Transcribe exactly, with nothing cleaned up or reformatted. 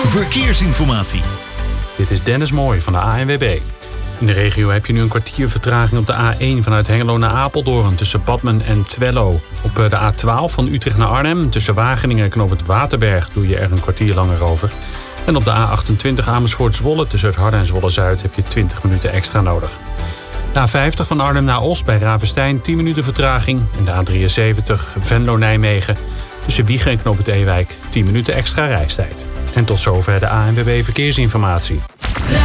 verkeersinformatie. Dit is Dennis Mooij van de A N W B. In de regio heb je nu een kwartier vertraging op de A één vanuit Hengelo naar Apeldoorn tussen Badmen en Twello. Op de A twaalf van Utrecht naar Arnhem tussen Wageningen en Knoop het Waterberg doe je er een kwartier langer over. En op de A achtentwintig Amersfoort-Zwolle tussen het Harde en Zwolle-Zuid heb je twintig minuten extra nodig. De A vijftig van Arnhem naar Os bij Ravenstein tien minuten vertraging. En de A drieënzeventig Venlo-Nijmegen tussen Wiegen en Knoop het Ewijk tien minuten extra reistijd. En tot zover de A N W B Verkeersinformatie.